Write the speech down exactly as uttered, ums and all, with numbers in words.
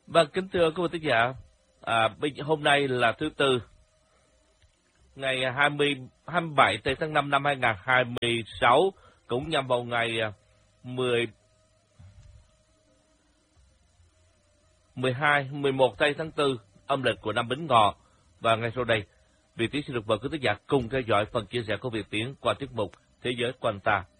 Vâng, kính thưa quý vị thính giả, à, hôm nay là thứ Tư, ngày hai mươi, hai mươi bảy tây tháng năm năm hai nghìn không trăm hai mươi sáu, cũng nhằm vào ngày mười, mười hai, mười một tây tháng tư âm lịch của năm Bính Ngọ. Và ngay sau đây, Việt Tiến xin được mời quý vị thính giả cùng theo dõi phần chia sẻ của Việt Tiến qua tiết mục Thế giới quanh ta.